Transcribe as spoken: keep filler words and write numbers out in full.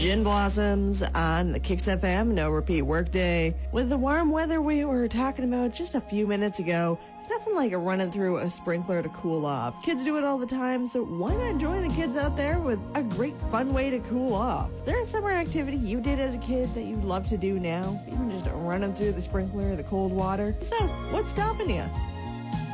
Gin Blossoms on the Kicks F M, no repeat workday. With the warm weather we were talking about just a few minutes ago, there's nothing like running through a sprinkler to cool off. Kids do it all the time, so why not join the kids out there with a great fun way to cool off? Is there a summer activity you did as a kid that you'd love to do now? Even just running through the sprinkler, the cold water? So, what's stopping you?